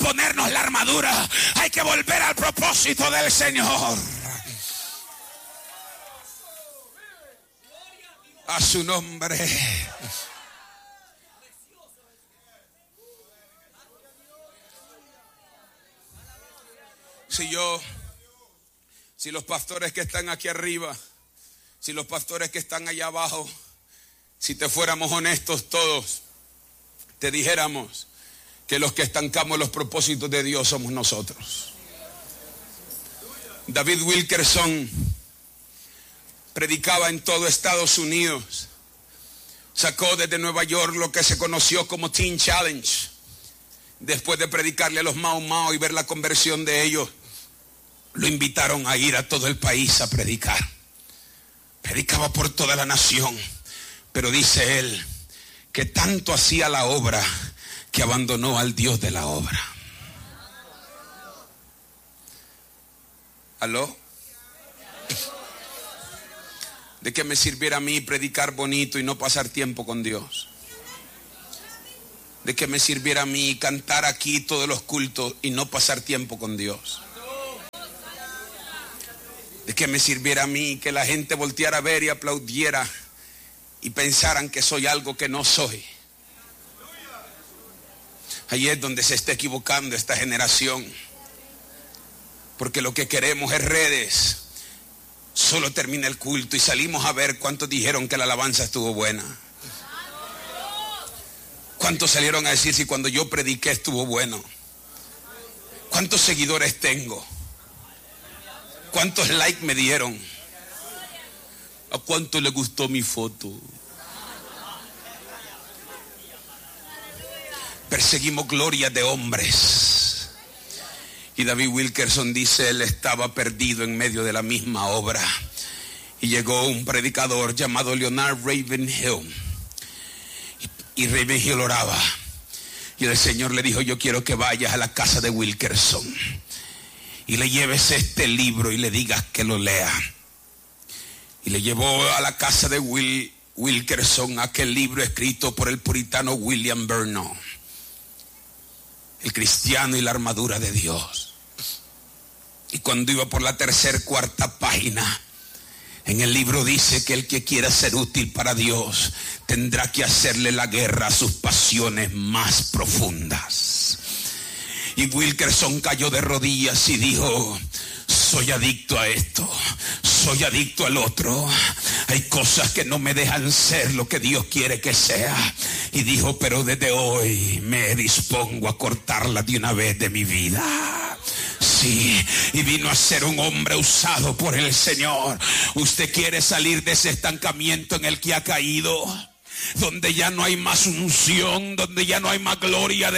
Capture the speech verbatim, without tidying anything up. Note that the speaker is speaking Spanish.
ponernos la armadura. Hay que volver al propósito del Señor. A su nombre. Si yo, si los pastores que están aquí arriba, si los pastores que están allá abajo, si te fuéramos honestos todos, te dijéramos que los que estancamos los propósitos de Dios somos nosotros. David Wilkerson predicaba en todo Estados Unidos. Sacó desde Nueva York lo que se conoció como Teen Challenge. Después de predicarle a los Mau Mau y ver la conversión de ellos, lo invitaron a ir a todo el país a predicar. Predicaba por toda la nación. Pero dice él que tanto hacía la obra que abandonó al Dios de la obra. ¿Aló? ¿De qué me sirviera a mí predicar bonito y no pasar tiempo con Dios? ¿De qué me sirviera a mí cantar aquí todos los cultos y no pasar tiempo con Dios? ¿De qué me sirviera a mí que la gente volteara a ver y aplaudiera y pensaran que soy algo que no soy? Ahí es donde se está equivocando esta generación. Porque lo que queremos es redes. Solo termina el culto y salimos a ver cuántos dijeron que la alabanza estuvo buena. ¿Cuántos salieron a decir si cuando yo prediqué estuvo bueno? ¿Cuántos seguidores tengo? ¿Cuántos likes me dieron? ¿A cuánto le gustó mi foto? Perseguimos glorias de hombres. Y David Wilkerson dice, él estaba perdido en medio de la misma obra. Y llegó un predicador llamado Leonard Ravenhill. Y, y Ravenhill oraba. Y el Señor le dijo, yo quiero que vayas a la casa de Wilkerson y le lleves este libro y le digas que lo lea. Y le llevó a la casa de Will, Wilkerson aquel libro escrito por el puritano William Burnett, El cristiano y la armadura de Dios. Y cuando iba por la tercera, cuarta página, en el libro dice que el que quiera ser útil para Dios tendrá que hacerle la guerra a sus pasiones más profundas. Y Wilkerson cayó de rodillas y dijo, soy adicto a esto, soy adicto al otro. Hay cosas que no me dejan ser lo que Dios quiere que sea. Y dijo, pero desde hoy me dispongo a cortarla de una vez de mi vida. Sí, y vino a ser un hombre usado por el Señor. ¿Usted quiere salir de ese estancamiento en el que ha caído? Donde ya no hay más unción, donde ya no hay más gloria de